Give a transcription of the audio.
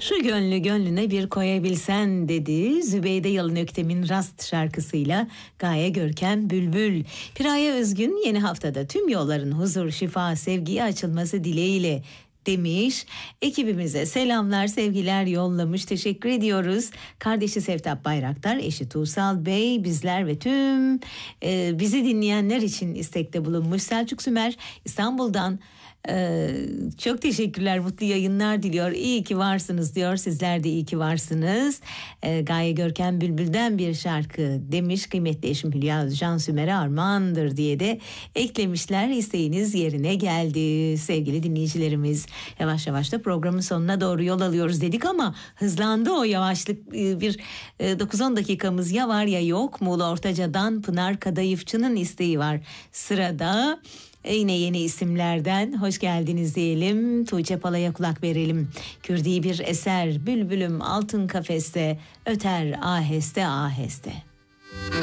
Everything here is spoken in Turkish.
Şu gönlü gönlüne bir koyabilsen dedi Zübeyde Yalın Öktem'in Rast şarkısıyla Gaye Görkem Bülbül. Piraye Özgün yeni haftada tüm yolların huzur, şifa, sevgiye açılması dileğiyle demiş. Ekibimize selamlar, sevgiler yollamış. Teşekkür ediyoruz. Kardeşi Sevtap Bayraktar, eşi Tuğsal Bey, bizler ve tüm bizi dinleyenler için istekte bulunmuş. Selçuk Sümer İstanbul'dan çok teşekkürler, mutlu yayınlar diliyor. İyi ki varsınız diyor. Sizler de iyi ki varsınız. Gaye Görkem Bülbül'den bir şarkı demiş. Kıymetli eşim Hülya Özcan Sümer'e armağandır diye de eklemişler. İsteğiniz yerine geldi sevgili dinleyicilerimiz. Yavaş yavaş da programın sonuna doğru yol alıyoruz dedik ama hızlandı o yavaşlık. Bir 9-10 dakikamız ya var ya yok. Muğla Ortaca'dan Pınar Kadayıfçı'nın isteği var sırada. Yine yeni isimlerden hoş geldiniz diyelim. Tuğçe Pala'ya kulak verelim. Kürdi bir eser, bülbülüm altın kafeste, öter aheste aheste.